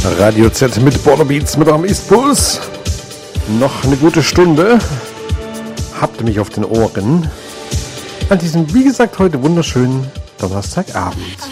Radio Z mit Border Beats mit am Eastpuls. Noch eine gute Stunde. Habt ihr mich auf den Ohren? An diesem, wie gesagt, heute wunderschönen Donnerstagabend.